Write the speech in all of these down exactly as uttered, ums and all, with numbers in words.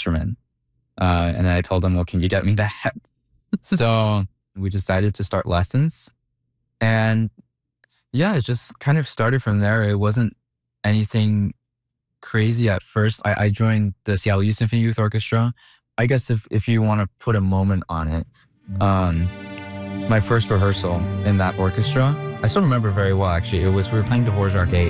instrument. Uh, and I told him, well, can you get me that? So we decided to start lessons. And yeah, it just kind of started from there. It wasn't anything crazy at first. I, I joined the Seattle Youth Symphony Youth Orchestra. I guess if, if you want to put a moment on it, um, my first rehearsal in that orchestra, I still remember very well, actually. It was, we were playing Dvorak eight.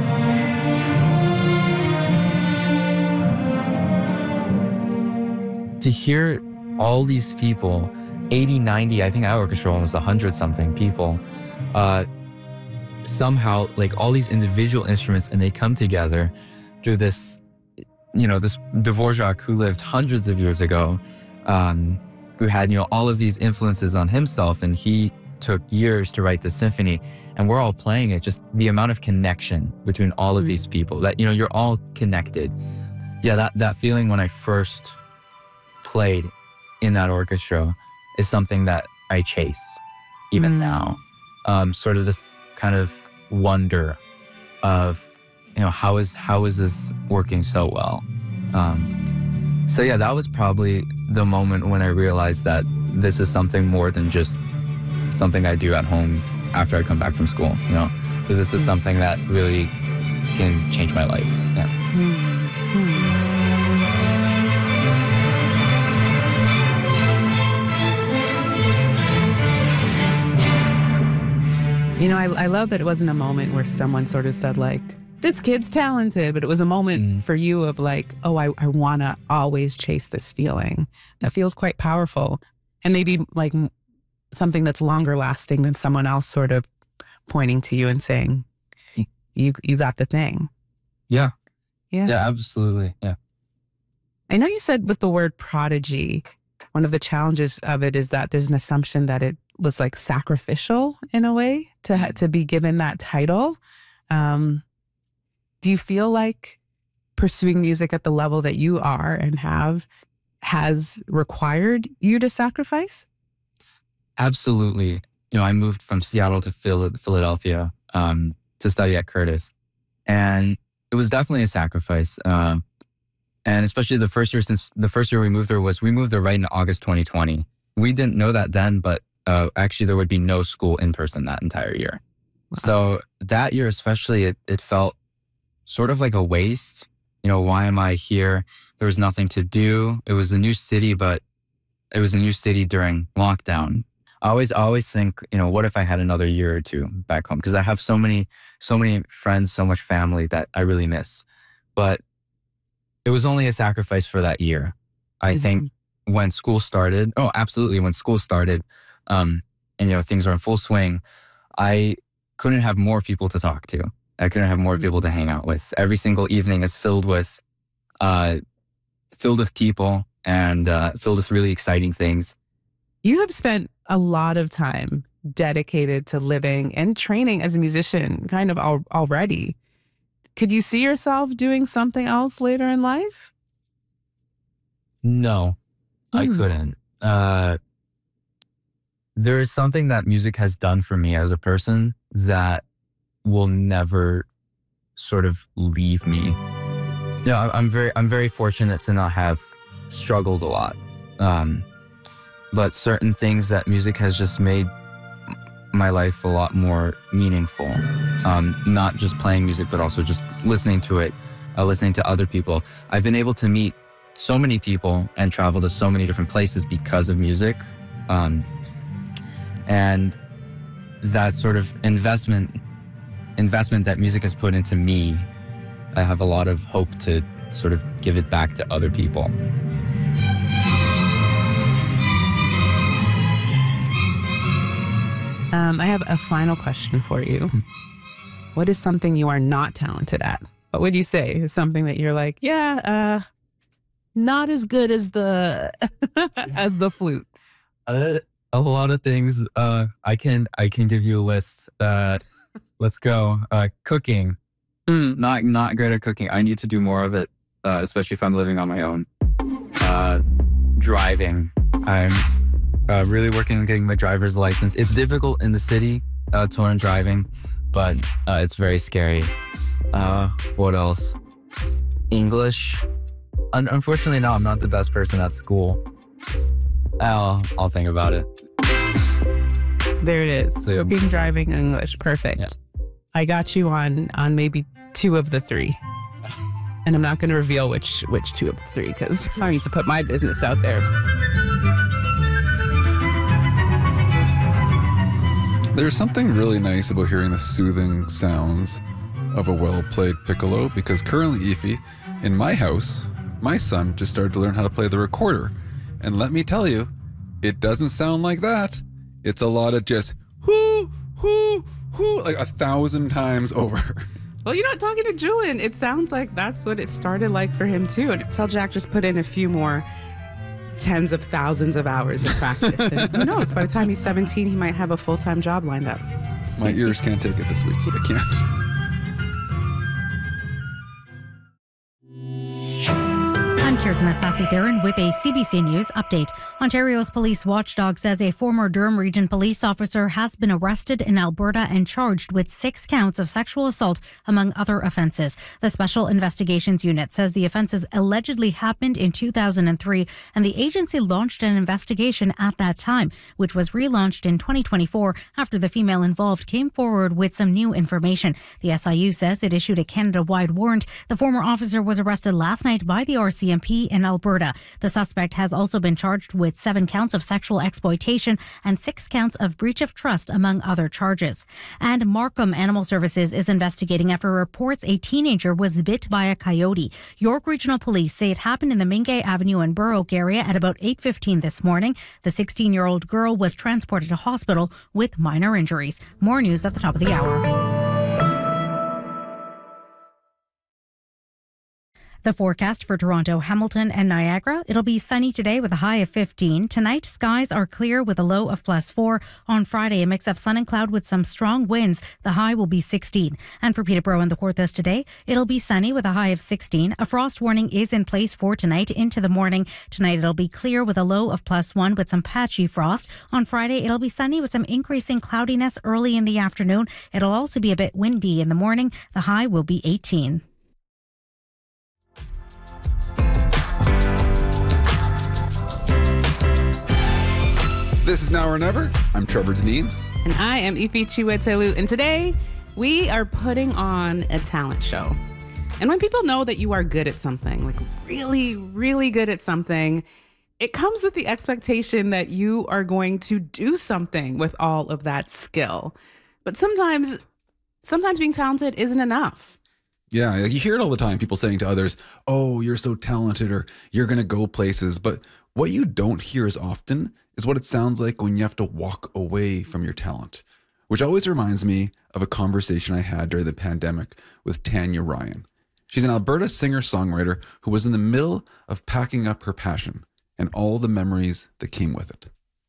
To hear all these people, eighty, ninety, I think our orchestra was one hundred something people, uh, somehow like all these individual instruments, and they come together through this, you know, this Dvorak who lived hundreds of years ago, um, who had, you know, all of these influences on himself, and he took years to write the symphony, and we're all playing it. Just the amount of connection between all of these people, that, you know, you're all connected. Yeah, that, that feeling when I first played in that orchestra is something that I chase even mm. now. Um, sort of this kind of wonder of, you know, how is how is this working so well? Um, so yeah, that was probably the moment when I realized that this is something more than just something I do at home after I come back from school. You know, that this is mm. something that really can change my life. Yeah. Mm. You know, I, I love that it wasn't a moment where someone sort of said like, this kid's talented, but it was a moment mm. for you of like, oh, I, I want to always chase this feeling. That feels quite powerful. And maybe like something that's longer lasting than someone else sort of pointing to you and saying, you you got the thing. Yeah. Yeah. Yeah, absolutely. Yeah. I know you said with the word prodigy, one of the challenges of it is that there's an assumption that it was like sacrificial in a way to ha- to be given that title. Um, do you feel like pursuing music at the level that you are and have has required you to sacrifice? Absolutely. You know, I moved from Seattle to Phil- Philadelphia um, to study at Curtis, and it was definitely a sacrifice. Uh, and especially the first year since the first year we moved there was we moved there right in August twenty twenty. We didn't know that then, but Uh, actually, there would be no school in person that entire year. Wow. So that year especially, it, it felt sort of like a waste. You know, why am I here? There was nothing to do. It was a new city, but it was a new city during lockdown. I always, I always think, you know, what if I had another year or two back home? Because I have so many, so many friends, so much family that I really miss. But it was only a sacrifice for that year. I mm-hmm. think when school started, oh, absolutely, when school started, Um, and, you know, things are in full swing, I couldn't have more people to talk to. I couldn't have more people to hang out with. Every single evening is filled with, uh, filled with people and uh, filled with really exciting things. You have spent a lot of time dedicated to living and training as a musician kind of al- already. Could you see yourself doing something else later in life? No, mm. I couldn't. Uh, There is something that music has done for me as a person that will never sort of leave me. Yeah, I'm very, I'm very fortunate to not have struggled a lot. Um, but certain things that music has just made my life a lot more meaningful. Um, not just playing music, but also just listening to it, uh, listening to other people. I've been able to meet so many people and travel to so many different places because of music. Um, And that sort of investment, investment that music has put into me, I have a lot of hope to sort of give it back to other people. Um, I have a final question for you. What is something you are not talented at? What would you say is something that you're like, yeah, uh, not as good as the as the flute? Uh, A lot of things. Uh, I can I can give you a list. Uh, let's go. Uh, cooking. Mm, not not great at cooking. I need to do more of it, uh, especially if I'm living on my own. Uh, driving. I'm uh, really working on getting my driver's license. It's difficult in the city uh, to learn driving, but uh, it's very scary. Uh, what else? English. Un- unfortunately, no, I'm not the best person at school. I'll, I'll think about it. There it is. So, Cooking, driving, English. Perfect. Yeah. I got you on on maybe two of the three. And I'm not going to reveal which which two of the three because I need to put my business out there. There's something really nice about hearing the soothing sounds of a well-played piccolo, because currently, Aoife, in my house, my son just started to learn how to play the recorder. And let me tell you, it doesn't sound like that. It's a lot of just whoo, whoo, whoo, like a thousand times over. Well, you know, talking to Julian, it sounds like that's what it started like for him too. And tell Jack just put in a few more tens of thousands of hours of practice. And who knows, by the time he's seventeen, he might have a full-time job lined up. My ears can't take it this week. I can't. I'm Kirthan Asasi-Theron with a C B C News update. Ontario's police watchdog says a former Durham Region police officer has been arrested in Alberta and charged with six counts of sexual assault, among other offences. The Special Investigations Unit says the offences allegedly happened in two thousand three, and the agency launched an investigation at that time, which was relaunched in twenty twenty-four after the female involved came forward with some new information. The S I U says it issued a Canada-wide warrant. The former officer was arrested last night by the R C M P in Alberta. The suspect has also been charged with seven counts of sexual exploitation and six counts of breach of trust, among other charges. And Markham Animal Services is investigating after reports a teenager was bit by a coyote. York Regional Police say it happened in the Mingay Avenue and Burr Oak area at about eight fifteen this morning. The sixteen-year-old girl was transported to hospital with minor injuries. More news at the top of the hour. The forecast for Toronto, Hamilton and Niagara. It'll be sunny today with a high of fifteen. Tonight, skies are clear with a low of plus four. On Friday, a mix of sun and cloud with some strong winds. The high will be sixteen. And for Peterborough and the Kawarthas today, it'll be sunny with a high of sixteen. A frost warning is in place for tonight into the morning. Tonight, it'll be clear with a low of plus one with some patchy frost. On Friday, it'll be sunny with some increasing cloudiness early in the afternoon. It'll also be a bit windy in the morning. The high will be eighteen. This is Now or Never. I'm Trevor Deneen. And I am Aoife Chiwetelu. And today we are putting on a talent show. And when people know that you are good at something, like really, really good at something, it comes with the expectation that you are going to do something with all of that skill. But sometimes, sometimes being talented isn't enough. Yeah, like you hear it all the time, people saying to others, oh, you're so talented, or you're going to go places. But what you don't hear as often is what it sounds like when you have to walk away from your talent, which always reminds me of a conversation I had during the pandemic with Tanya Ryan. She's an Alberta singer-songwriter who was in the middle of packing up her passion and all the memories that came with it.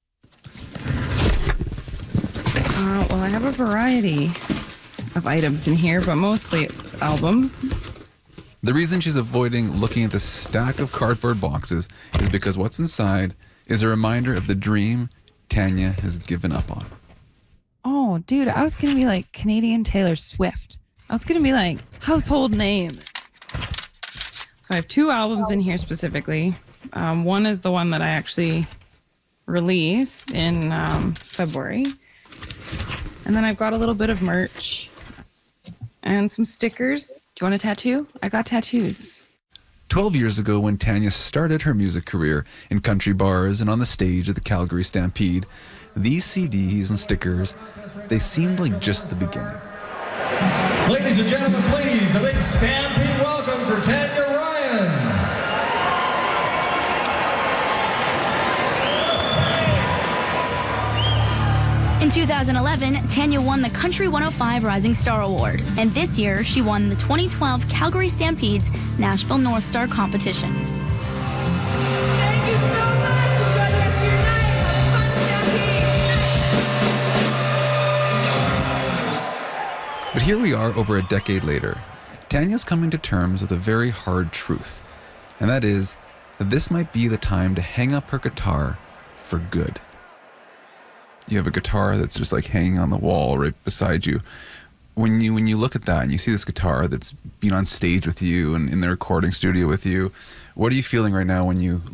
Uh, well, I have a variety of items in here, but mostly it's albums. The reason she's avoiding looking at the stack of cardboard boxes is because what's inside is a reminder of the dream Tanya has given up on. Oh, dude, I was going to be like Canadian Taylor Swift. I was going to be like household name. So I have two albums in here specifically. Um, one is the one that I actually released in um, February. And then I've got a little bit of merch and some stickers. Do you want a tattoo? I got tattoos. Twelve years ago, when Tanya started her music career in country bars and on the stage at the Calgary Stampede, these C Ds and stickers, they seemed like just the beginning. Ladies and gentlemen, please, a big Stampede welcome for Tanya Ryan. In two thousand eleven, Tanya won the Country one oh five Rising Star Award, and this year she won the twenty twelve Calgary Stampede's Nashville North Star competition. Thank you so much. Enjoy the rest of your night. Have a fun Stampede. But here we are over a decade later. Tanya's coming to terms with a very hard truth, and that is that this might be the time to hang up her guitar for good. You have a guitar that's just like hanging on the wall right beside you. when you when you look at that and you see this guitar that's been on stage with you and in the recording studio with you, what are you feeling right now when you